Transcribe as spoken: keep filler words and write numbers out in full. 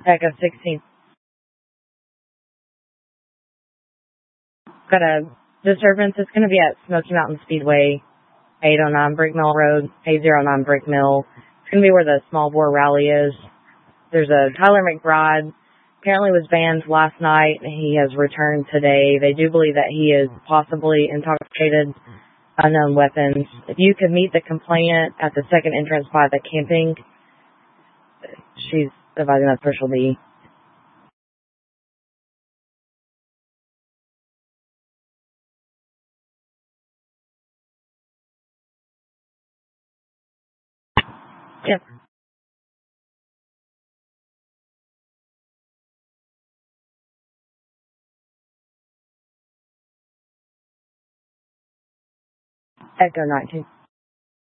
Echo sixteen. Got a disturbance. It's going to be at Smoky Mountain Speedway, eight oh nine Brick Mill Road, eight oh nine Brick Mill. It's going to be where the small bore rally is. There's a Tyler McBride. Apparently was banned last night. He has returned today. They do believe that he is possibly intoxicated, unknown weapons. If you could meet the complainant at the second entrance by the camping, she's advising that's where she'll be. Yep. Echo nineteen.